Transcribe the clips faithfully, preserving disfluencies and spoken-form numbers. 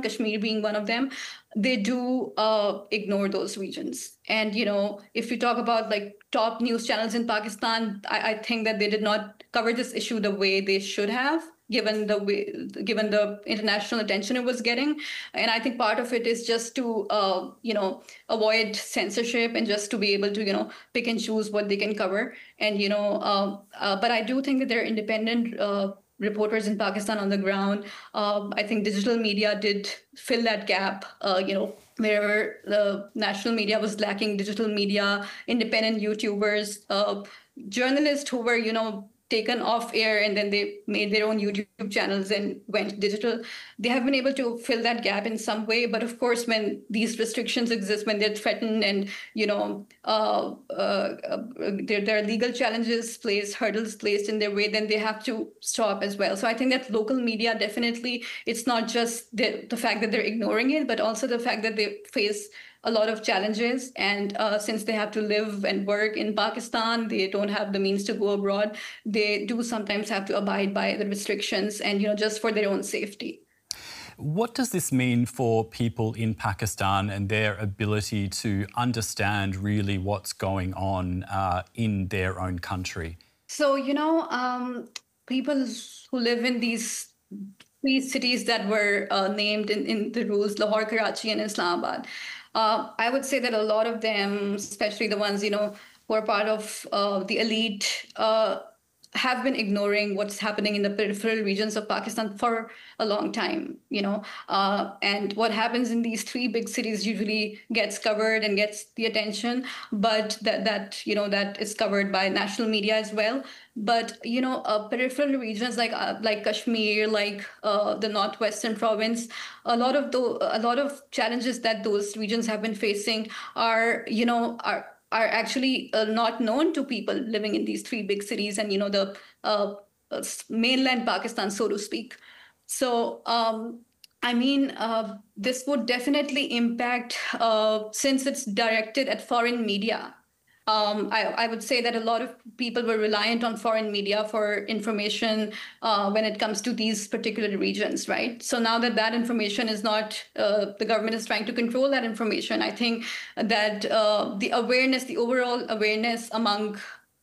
Kashmir being one of them, they do uh, ignore those regions. And, you know, if you talk about like top news channels in Pakistan, I, I think that they did not cover this issue the way they should have, given the way, given the international attention it was getting. And I think part of it is just to, uh, you know, avoid censorship and just to be able to, you know, pick and choose what they can cover. And, you know, uh, uh, but I do think that there are independent uh, reporters in Pakistan on the ground. Uh, I think digital media did fill that gap, uh, you know, where the national media was lacking digital media, independent YouTubers, uh, journalists who were, you know, taken off air and then they made their own YouTube channels and went digital. They have been able to fill that gap in some way. But of course, when these restrictions exist, when they're threatened and, you know, uh, uh, uh, there, there are legal challenges placed, hurdles placed in their way, then they have to stop as well. So I think that local media definitely, it's not just the, the fact that they're ignoring it, but also the fact that they face a lot of challenges. And uh, since they have to live and work in Pakistan, they don't have the means to go abroad. They do sometimes have to abide by the restrictions and, you know, just for their own safety. What does this mean for people in Pakistan and their ability to understand really what's going on uh, in their own country? So, you know, um, people who live in these three cities that were uh, named in, in the rules, Lahore, Karachi, and Islamabad, Uh, I would say that a lot of them, especially the ones, you know, who are part of uh, the elite, uh, have been ignoring what's happening in the peripheral regions of Pakistan for a long time, you know. Uh, and what happens in these three big cities usually gets covered and gets the attention, but that, that you know, that is covered by national media as well. But, you know, uh, peripheral regions like uh, like Kashmir, like uh, the northwestern province, a lot of the, a lot of challenges that those regions have been facing are, you know, are are actually uh, not known to people living in these three big cities and, you know, the uh, uh, mainland Pakistan, so to speak. So, um, I mean, uh, this would definitely impact, uh, since it's directed at foreign media. Um, I, I would say that a lot of people were reliant on foreign media for information uh, when it comes to these particular regions, right? So now that that information is not, uh, the government is trying to control that information, I think that uh, the awareness, the overall awareness among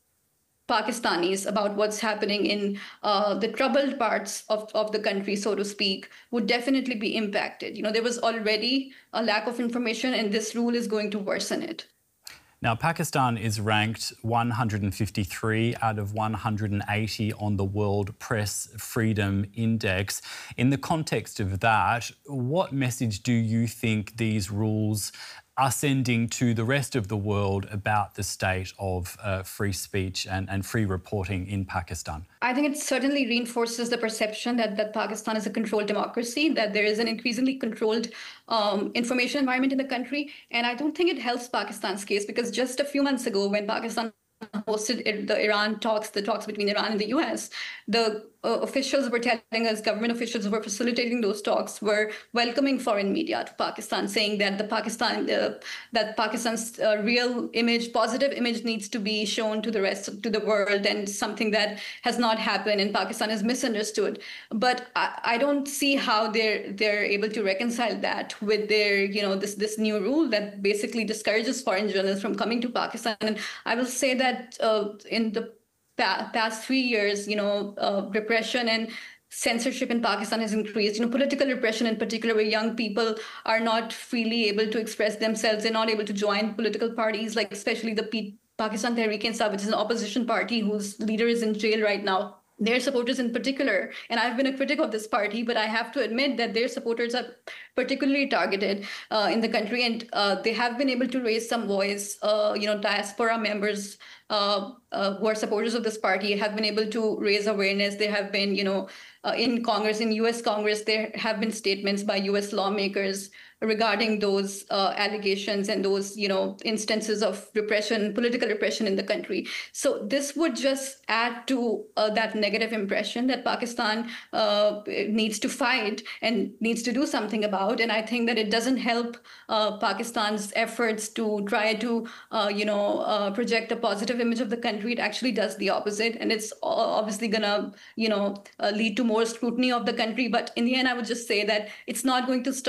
Pakistanis about what's happening in uh, the troubled parts of, of the country, so to speak, would definitely be impacted. You know, there was already a lack of information, and this rule is going to worsen it. Now, Pakistan is ranked one hundred fifty-three out of one hundred eighty on the World Press Freedom Index. In the context of that, what message do you think these rules are sending to the rest of the world about the state of uh, free speech and, and free reporting in Pakistan? I think it certainly reinforces the perception that, that Pakistan is a controlled democracy, that there is an increasingly controlled um, information environment in the country. And I don't think it helps Pakistan's case, because just a few months ago, when Pakistan hosted the Iran talks, the talks between Iran and the U S, the uh, officials were telling us, government officials who were facilitating those talks were welcoming foreign media to Pakistan, saying that the Pakistan, uh, that Pakistan's uh, real image, positive image, needs to be shown to the rest of to the world, and something that has not happened, and Pakistan is misunderstood. But I, I don't see how they're they're able to reconcile that with their, you know, this this new rule that basically discourages foreign journalists from coming to Pakistan. And I will say that uh, in the past three years, you know, uh, repression and censorship in Pakistan has increased. You know, political repression in particular, where young people are not freely able to express themselves. They're not able to join political parties, like especially the P Pakistan Tehreek-e-Insaf, which is an opposition party whose leader is in jail right now. Their supporters in particular, and I've been a critic of this party, but I have to admit that their supporters are particularly targeted uh, in the country, and uh, they have been able to raise some voice. Uh, you know, diaspora members uh, uh, who are supporters of this party have been able to raise awareness. There have been, you know, uh, in Congress, in U S Congress, there have been statements by U S lawmakers regarding those uh, allegations and those, you know, instances of repression, political repression in the country. So this would just add to uh, that negative impression that Pakistan uh, needs to fight and needs to do something about. And I think that it doesn't help uh, Pakistan's efforts to try to, uh, you know, uh, project a positive image of the country. It actually does the opposite. And it's obviously going to, you know, uh, lead to more scrutiny of the country. But in the end, I would just say that it's not going to stop